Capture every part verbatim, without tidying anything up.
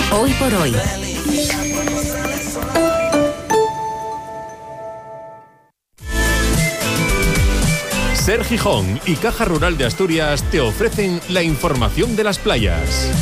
Hoy por hoy. Ser Gijón y Caja Rural de Asturias te ofrecen la información de las playas.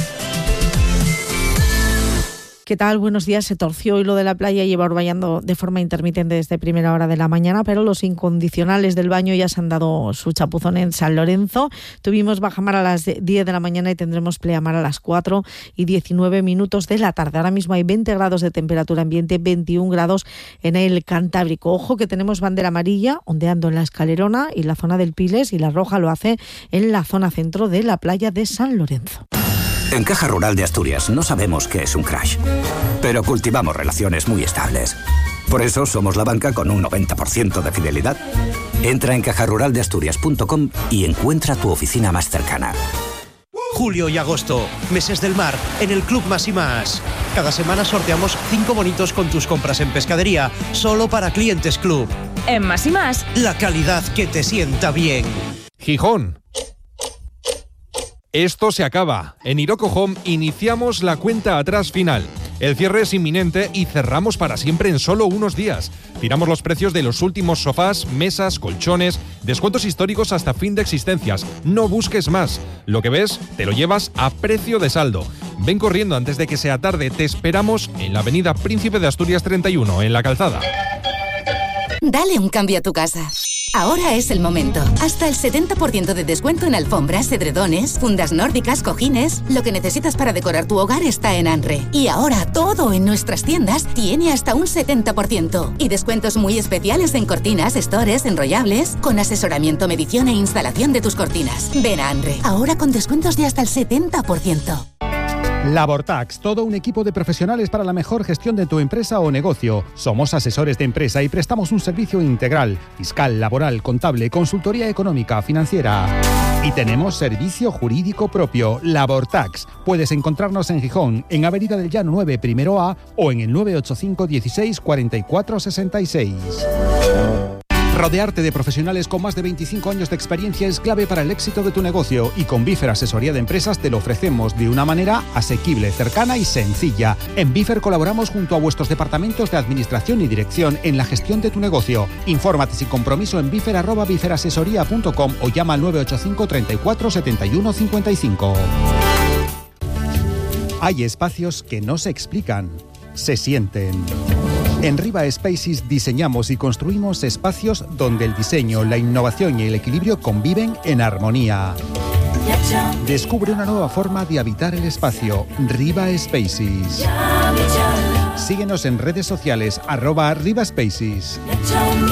¿Qué tal? Buenos días. Se torció hilo de la playa y lleva orvallando de forma intermitente desde primera hora de la mañana, pero los incondicionales del baño ya se han dado su chapuzón en San Lorenzo. Tuvimos bajamar a las diez de la mañana y tendremos pleamar a las cuatro y diecinueve minutos de la tarde. Ahora mismo hay veinte grados de temperatura ambiente, veintiún grados en el Cantábrico. Ojo que tenemos bandera amarilla ondeando en la Escalerona y la zona del Piles, y la roja lo hace en la zona centro de la playa de San Lorenzo. En Caja Rural de Asturias no sabemos qué es un crash, pero cultivamos relaciones muy estables. Por eso somos la banca con un noventa por ciento de fidelidad. Entra en caja rural de asturias punto com y encuentra tu oficina más cercana. Julio y agosto, meses del mar, en el Club Más y Más. Cada semana sorteamos cinco bonitos con tus compras en pescadería, solo para clientes Club. En Más y Más, la calidad que te sienta bien. Gijón. Esto se acaba. En Iroco Home iniciamos la cuenta atrás final. El cierre es inminente y cerramos para siempre en solo unos días. Tiramos los precios de los últimos sofás, mesas, colchones, descuentos históricos hasta fin de existencias. No busques más. Lo que ves, te lo llevas a precio de saldo. Ven corriendo antes de que sea tarde. Te esperamos en la avenida Príncipe de Asturias treinta y uno, en La Calzada. Dale un cambio a tu casa. Ahora es el momento. Hasta el setenta por ciento de descuento en alfombras, edredones, fundas nórdicas, cojines. Lo que necesitas para decorar tu hogar está en Anre. Y ahora todo en nuestras tiendas tiene hasta un setenta por ciento. Y descuentos muy especiales en cortinas, stores, enrollables, con asesoramiento, medición e instalación de tus cortinas. Ven a Anre. Ahora con descuentos de hasta el setenta por ciento. Labortax, todo un equipo de profesionales para la mejor gestión de tu empresa o negocio. Somos asesores de empresa y prestamos un servicio integral, fiscal, laboral, contable, consultoría económica, financiera. Y tenemos servicio jurídico propio, Labortax. Puedes encontrarnos en Gijón, en Avenida del Llano nueve, primero A, o en el nueve ocho cinco dieciséis cuarenta y cuatro sesenta y seis. Rodearte de profesionales con más de veinticinco años de experiencia es clave para el éxito de tu negocio, y con Bifer Asesoría de Empresas te lo ofrecemos de una manera asequible, cercana y sencilla. En Bifer colaboramos junto a vuestros departamentos de administración y dirección en la gestión de tu negocio. Infórmate sin compromiso en bifer arroba biferasesoría punto com o llama al nueve ocho cinco treinta y cuatro setenta y uno cincuenta y cinco. Hay espacios que no se explican, se sienten. En Riva Spaces diseñamos y construimos espacios donde el diseño, la innovación y el equilibrio conviven en armonía. Descubre una nueva forma de habitar el espacio. Riva Spaces. Síguenos en redes sociales, arroba Riva Spaces.